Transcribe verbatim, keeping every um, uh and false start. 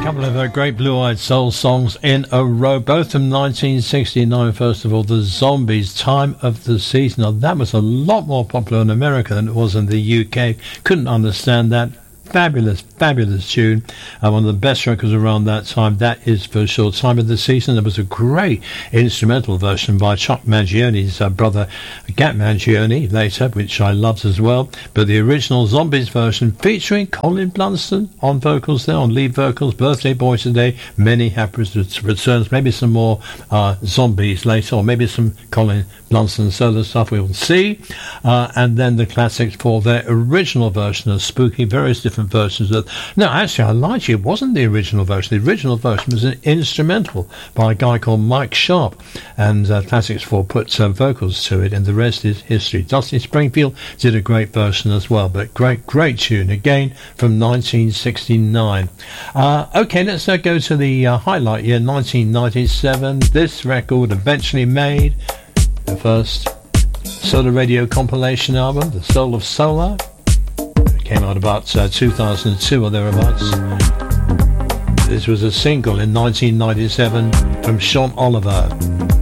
Couple of uh, great blue-eyed soul songs in a row, both from nineteen sixty-nine. First of all, the Zombies, Time of the Season. Now, that was a lot more popular in America than it was in the U K. Couldn't understand that. Fabulous, fabulous tune. Uh, one of the best records around that time, that is for sure. Time of the Season. There was a great instrumental version by Chuck Mangione's uh, brother, Gat Mangione, later, which I loved as well. But the original Zombies version, featuring Colin Blunston on vocals there, on lead vocals, Birthday Boy Today, many happy returns, maybe some more uh, Zombies later, or maybe some Colin Blunston solo stuff, we will see. Uh, and then the classics for their original version of Spooky, various different versions of... No, actually, I lied to you. It wasn't the original version. The original version was an instrumental by a guy called Mike Sharp, and uh, Classics four put uh, vocals to it, and the rest is history. Dusty Springfield did a great version as well, but great, great tune, again, from nineteen sixty-nine. Uh, okay, let's uh, go to the uh, highlight year, nineteen ninety-seven. This record eventually made the first Solar Radio compilation album, The Soul of Solar. Came out about uh, two thousand two or thereabouts. This was a single in nineteen ninety-seven from Sean Oliver.